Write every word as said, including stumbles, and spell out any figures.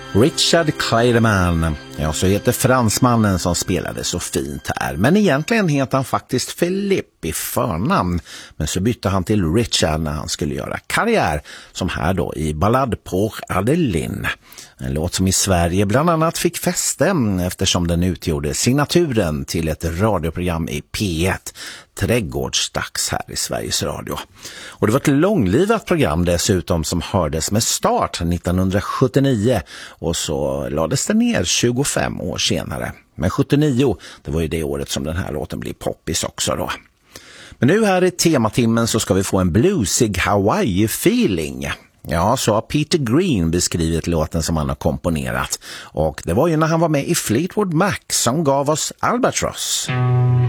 Richard Clayderman, ja, så heter fransmannen som spelade så fint här. Men egentligen heter han faktiskt Philippe i förnamn. Men så bytte han till Richard när han skulle göra karriär, som här då i Ballade pour Adeline. En låt som i Sverige bland annat fick fäste eftersom den utgjorde signaturen till ett radioprogram i P ett, Trädgårdsdags här i Sveriges Radio. Och det var ett långlivat program dessutom som hördes med start nittonhundrasjuttionio och så lades det ner tjugofem år senare. Men sjuttionio, det var ju det året som den här låten blev poppis också då. Men nu här i tematimmen så ska vi få en bluesig Hawaii-feeling. Ja, så har Peter Green beskrivit låten som han har komponerat. Och det var ju när han var med i Fleetwood Mac som gav oss Albatross.